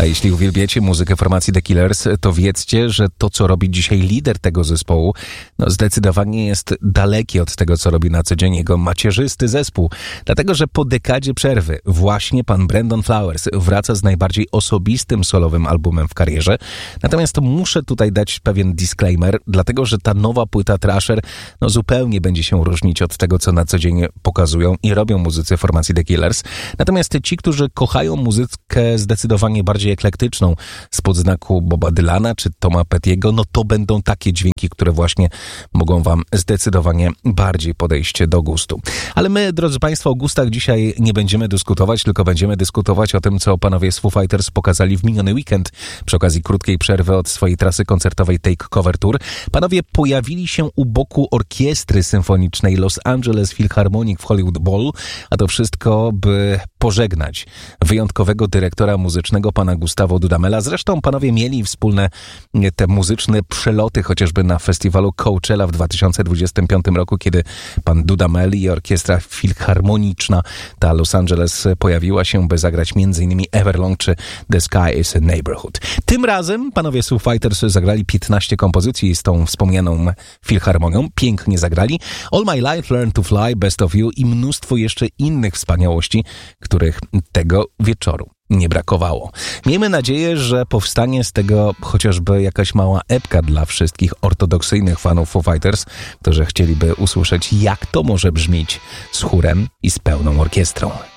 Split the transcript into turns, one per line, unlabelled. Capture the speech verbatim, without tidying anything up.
A jeśli uwielbiacie muzykę formacji The Killers, to wiedzcie, że to, co robi dzisiaj lider tego zespołu, no zdecydowanie jest dalekie od tego, co robi na co dzień jego macierzysty zespół. Dlatego, że po dekadzie przerwy właśnie pan Brandon Flowers wraca z najbardziej osobistym solowym albumem w karierze. Natomiast muszę tutaj dać pewien disclaimer, dlatego, że ta nowa płyta Thrasher no zupełnie będzie się różnić od tego, co na co dzień pokazują i robią muzycy formacji The Killers. Natomiast ci, którzy kochają muzykę zdecydowanie bardziej eklektyczną spod znaku Boba Dylana czy Toma Pettiego, no to będą takie dźwięki, które właśnie mogą wam zdecydowanie bardziej podejść do gustu. Ale my, drodzy państwo, o gustach dzisiaj nie będziemy dyskutować, tylko będziemy dyskutować o tym, co panowie z Foo Fighters pokazali w miniony weekend przy okazji krótkiej przerwy od swojej trasy koncertowej Take Cover Tour. Panowie pojawili się u boku orkiestry symfonicznej Los Angeles Philharmonic w Hollywood Bowl, a to wszystko, by pożegnać wyjątkowego dyrektora muzycznego pana Gustavo Dudamela. Zresztą panowie mieli wspólne te muzyczne przeloty, chociażby na festiwalu Coachella w dwa tysiące dwudziestym piątym roku, kiedy pan Dudamel i orkiestra filharmoniczna ta Los Angeles pojawiła się, by zagrać między innymi Everlong czy The Sky is a Neighborhood. Tym razem panowie z Foo Fighters zagrali piętnaście kompozycji z tą wspomnianą filharmonią. Pięknie zagrali. All My Life, Learn to Fly, Best of You i mnóstwo jeszcze innych wspaniałości, których tego wieczoru nie brakowało. Miejmy nadzieję, że powstanie z tego chociażby jakaś mała epka dla wszystkich ortodoksyjnych fanów Foo Fighters, którzy chcieliby usłyszeć, jak to może brzmieć z chórem i z pełną orkiestrą.